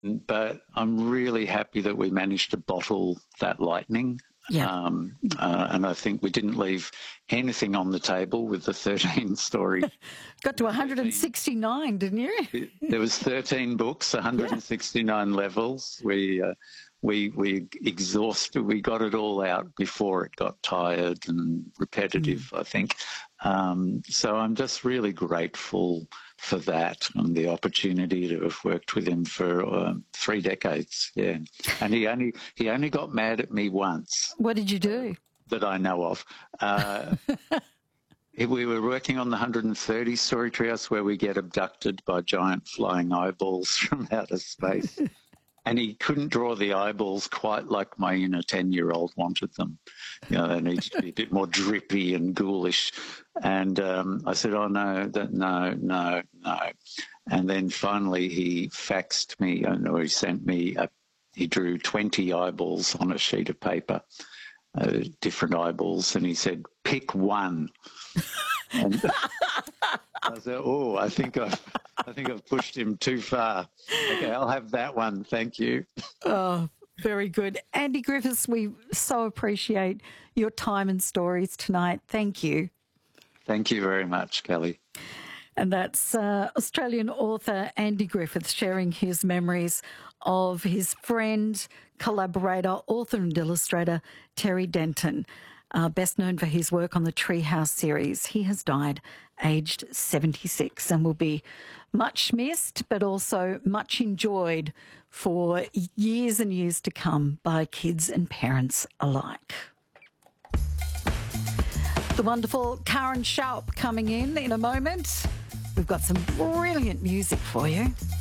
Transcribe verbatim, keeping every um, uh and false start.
but I'm really happy that we managed to bottle that lightning. Yeah. Um, uh, and I think we didn't leave anything on the table with the thirteen story. Got to one hundred sixty-nine, didn't you? There was thirteen books, one hundred sixty-nine yeah. levels. We uh, we we exhausted. We got it all out before it got tired and repetitive, mm. I think. Um, so I'm just really grateful for that and the opportunity to have worked with him for um, three decades. Yeah, and he only he only got mad at me once. What did you do? That I know of. Uh, we were working on the one hundred thirty story treehouse where we get abducted by giant flying eyeballs from outer space. And he couldn't draw the eyeballs quite like my inner ten-year-old wanted them. You know, they needed to be a bit more drippy and ghoulish. And um, I said, oh, no, that, no, no, no. And then finally he faxed me, or he sent me, a, he drew twenty eyeballs on a sheet of paper, uh, different eyeballs, and he said, pick one. And I said, oh, I think I've, I think I've pushed him too far. Okay, I'll have that one. Thank you. Oh, very good. Andy Griffiths, we so appreciate your time and stories tonight. Thank you. Thank you very much, Kelly. And that's uh, Australian author Andy Griffiths sharing his memories of his friend, collaborator, author and illustrator Terry Denton. Uh, best known for his work on the Treehouse series. He has died aged seventy-six and will be much missed, but also much enjoyed for years and years to come by kids and parents alike. The wonderful Karen Sharp coming in in a moment. We've got some brilliant music for you.